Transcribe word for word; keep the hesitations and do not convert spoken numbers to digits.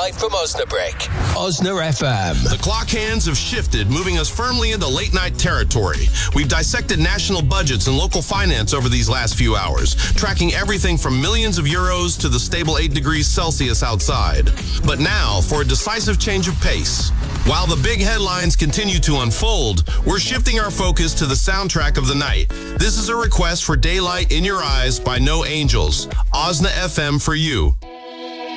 Daylight from Osnabrück. Osna F M. The clock hands have shifted, moving us firmly into late-night territory. We've dissected national budgets and local finance over these last few hours, tracking everything from millions of euros to the stable eight degrees Celsius outside. But now, for a decisive change of pace. While the big headlines continue to unfold, we're shifting our focus to the soundtrack of the night. This is a request for Daylight in Your Eyes by No Angels. Osna F M for you.